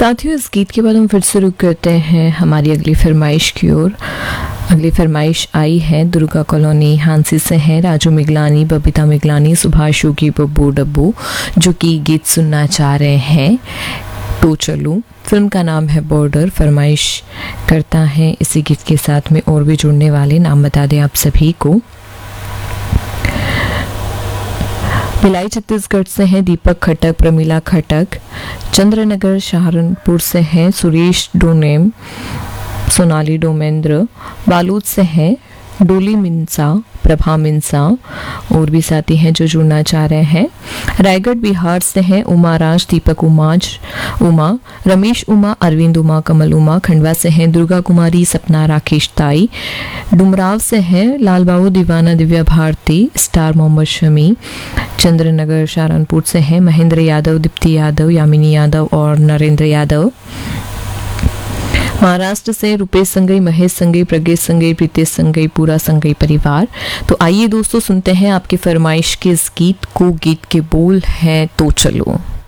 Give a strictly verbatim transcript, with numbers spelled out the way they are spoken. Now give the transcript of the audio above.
साथियों, इस गीत के बाद हम फिर से रुक करते हैं हमारी अगली फरमाइश की ओर। अगली फरमाइश आई है दुर्गा कॉलोनी हांसी से है। राजू मिगलानी, बबीता मिगलानी, सुभाष योगी, बब्बू डब्बू, जो कि गीत सुनना चाह रहे हैं। तो चलो, फिल्म का नाम है बॉर्डर। फरमाइश करता है इसी गीत के साथ में और भी जुड़ने वाले नाम बता दें आप सभी को। भिलाई छत्तीसगढ़ से हैं दीपक खटक, प्रमीला खटक। चंद्रनगर सहारनपुर से हैं सुरेश डोनेम, सोनाली डोमेंद्र। बालूद से हैं डोली मिंसा, प्रभा मिंसा और भी साथी हैं जो जुड़ना चाह रहे हैं। रायगढ़ बिहार से हैं उमा राज, दीपक उमाज उमा, रमेश उमा, अरविंद उमा, कमल उमा। खंडवा से हैं दुर्गा कुमारी, सपना राकेश ताई। डुमराव से हैं लाल बाबू, दीवाना, दिव्या भारती, स्टार मोहम्मद शमी। चंद्रनगर सहारनपुर से हैं महेंद्र यादव, दीप्ति यादव, यामिनी यादव और नरेंद्र यादव। महाराष्ट्र से रुपेश संगई, महेश संगई, प्रज्ञेश संगई, प्रीतेश संगई, पूरा संगई परिवार। तो आइए दोस्तों, सुनते हैं आपके फरमाइश के इस गीत को। गीत के बोल है तो चलो।